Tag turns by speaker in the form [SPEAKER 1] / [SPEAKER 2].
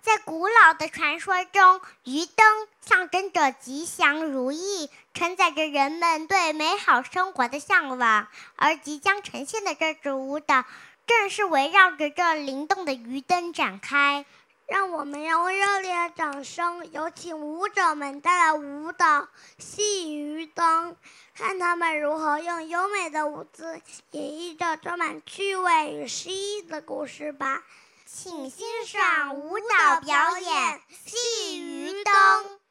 [SPEAKER 1] 在古老的传说中，鱼灯象征着吉祥如意，承载着人们对美好生活的向往。而即将呈现的这支舞蹈，正是围绕着这灵动的鱼灯展开。
[SPEAKER 2] 让我们用热烈的掌声，有请舞者们带来舞蹈《戏鱼灯》，看他们如何用优美的舞姿演绎着充满趣味与诗意的故事吧。
[SPEAKER 1] 请欣赏舞蹈表演《戏鱼灯》。